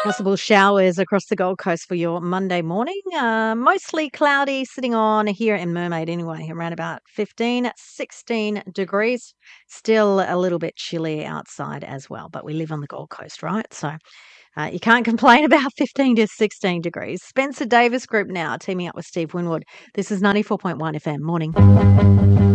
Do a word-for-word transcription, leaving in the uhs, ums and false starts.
Possible showers across the Gold Coast for your Monday morning. Uh, mostly cloudy, sitting on here in Mermaid anyway, around about fifteen, sixteen degrees. Still a little bit chilly outside as well, but we live on the Gold Coast, right? So uh, you can't complain about fifteen to sixteen degrees. Spencer Davis Group now teaming up with Steve Winwood. This is ninety-four point one F M. Morning.